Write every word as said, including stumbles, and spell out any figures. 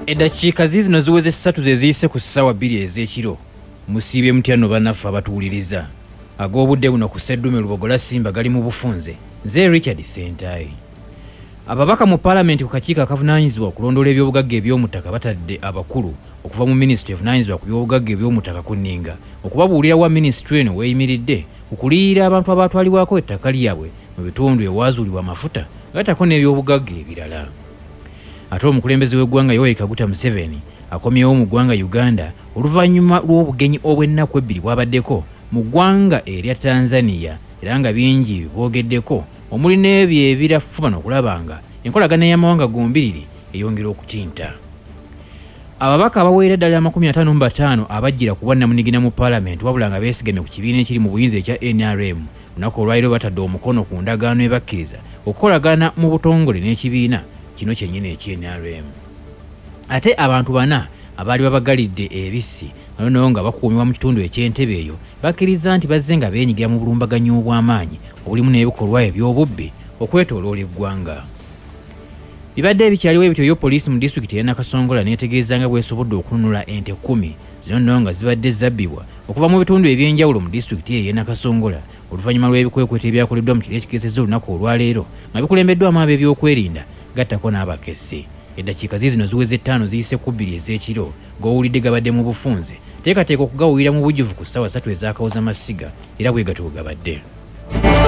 Eddakiika zino ziweze ssatu ze ziyise ku ssaawa bbiri ez'ekiro. Musiibye mutya nno bannaffe abatuwuliriza. Ag'obudde buno ku Sseddume Lubogola Simba gali mu bufunze. Nze Richard Sentayi. Ababaka mu Paalamenti ku kakiiko akavunaanyizibwa okulondoola ebyobugagga eby'omutaka batadde abakulu okuva mu minisitule evunaanyizibwa ku byobugagga eby'omutaka ku nninga okubabuulira wa minisitule eno weeyimiridde okuliira abantu abaatwalibwako ettaka lyabwe mu bitundu ewaazuulibwa amafuta gattako n'ebyobugagga ebirala. Ate omukulembeze w'eggwanga Yoweri Kaguta Museveni akomyewo mu ggwanga Uganda oluvannyuma lw'obugenyi obw'ennaku ebbiri bwabaddeko mu ggwanga erya Tanzania era nga bingi boogeddeko omuli n'ebyo ebirafubana okulaba nga enkolagana y'amawanga gombiriri eyongera okutinta. Ababaka abaweera ddala amakumi ataano mu bataano abajjira ku bwannamunigina mu Paalamenti wabula nga beesigamye ku kibiina ekiri mu buyinza ekya N R M lunaku olwaliro batadde omukono ku ndagaano ebakkiriza okukolagana mu butongole n'ekibiina kino kyennyini ekye N R M. Ate abantu bana abaali babagalidde ebissi noneho nga bakuumibwa mu kitundu eky'Entebbe eyo bakkiriza nti bazze nga beenyigira mu bulumbaganyi obw'amaanyi obulimu n'ebikolwa eby'obubbi okwetooloola eggwanga. Bibadde ebikyaliwo ebityo yo poliisi mu disitulikiti y'e Nakasongola neetegeeza nga bw'esobodde okununula ente kkumi zino nno nga zibadde zabbibwa okuva mu bitundu eby'enjawulo mu disitulikiti eyo y'e Nakasongola oluvannyuma lw'ebikwekweta ebyakoleddwa mu kiro ekigezezza olunaku olwaleero nga bikulembeddwamu ab'ebyokwerinda gattako n'abakessi. Eddakiika zino ziweze ttaano ziyise ku bbiri ez'ekiro ng'owulidde gabadde mu bufunze teekateeka okugawulira mu bujjuvu ku ssaawa ssatu ez'akawuza masiga era bwe gatyo bwe gabadde.